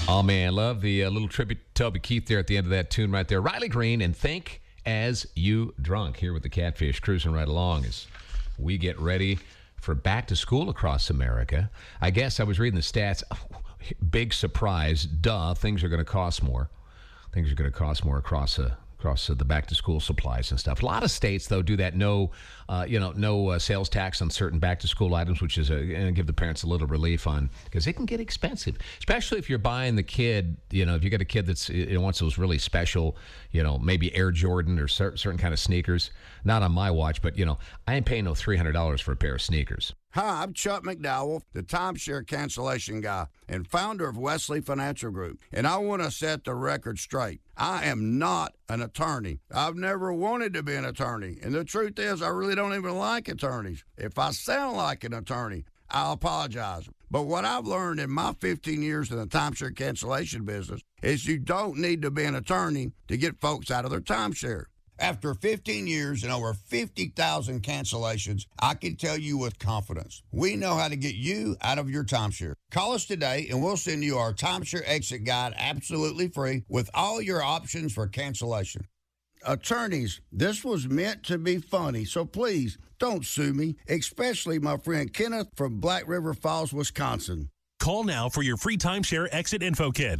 Oh, man, love the little tribute to Toby Keith there at the end of that tune right there. Riley Green and Think As You Drunk here with the Catfish, cruising right along as we get ready for back to school across America. I guess I was reading the stats. Big surprise. Duh, things are going to cost more. Things are going to cost more across the back-to-school supplies and stuff. A lot of states, though, do that no sales tax on certain back-to-school items, which is going to give the parents a little relief on, because it can get expensive, especially if you're buying the kid, if you got a kid that's wants those really special, maybe Air Jordan or certain kind of sneakers. Not on my watch, but, I ain't paying no $300 for a pair of sneakers. Hi, I'm Chuck McDowell, the timeshare cancellation guy and founder of Wesley Financial Group, and I want to set the record straight. I am not an attorney. I've never wanted to be an attorney, and the truth is I really don't even like attorneys. If I sound like an attorney, I'll apologize. But what I've learned in my 15 years in the timeshare cancellation business is you don't need to be an attorney to get folks out of their timeshare. After 15 years and over 50,000 cancellations, I can tell you with confidence, we know how to get you out of your timeshare. Call us today and we'll send you our timeshare exit guide absolutely free with all your options for cancellation. Attorneys, this was meant to be funny, so please don't sue me, especially my friend Kenneth from Black River Falls, Wisconsin. Call now for your free timeshare exit info kit.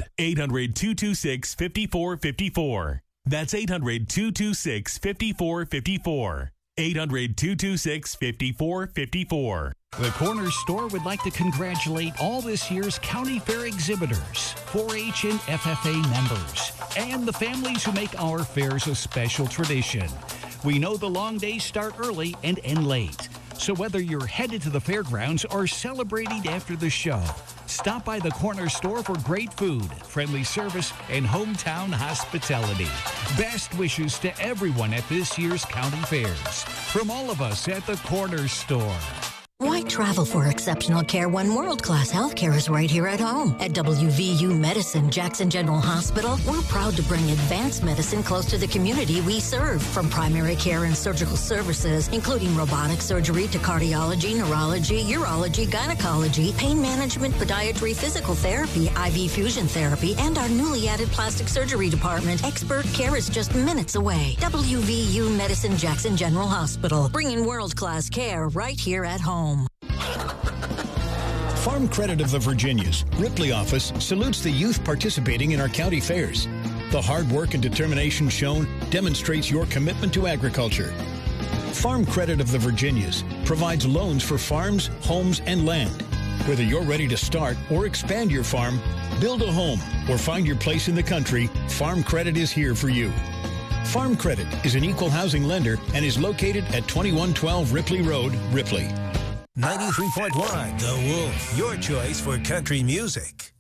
800-226-5454. That's 800-226-5454. 800-226-5454. The Corner Store would like to congratulate all this year's County Fair exhibitors, 4-H and FFA members, and the families who make our fairs a special tradition. We know the long days start early and end late. So whether you're headed to the fairgrounds or celebrating after the show, stop by the Corner Store for great food, friendly service, and hometown hospitality. Best wishes to everyone at this year's county fairs. From all of us at the Corner Store. Why travel for exceptional care when world-class healthcare is right here at home? At WVU Medicine Jackson General Hospital, we're proud to bring advanced medicine close to the community we serve. From primary care and surgical services, including robotic surgery to cardiology, neurology, urology, gynecology, pain management, podiatry, physical therapy, IV fusion therapy, and our newly added plastic surgery department. Expert care is just minutes away. WVU Medicine Jackson General Hospital, bringing world-class care right here at home. Farm Credit of the Virginias, Ripley office, salutes the youth participating in our county fairs. The hard work and determination shown demonstrates your commitment to agriculture. Farm Credit of the Virginias provides loans for farms, homes, and land. Whether you're ready to start or expand your farm, build a home, or find your place in the country, Farm Credit is here for you. Farm Credit is an equal housing lender and is located at 2112 Ripley Road, Ripley. 93.1 The Wolf, your choice for country music.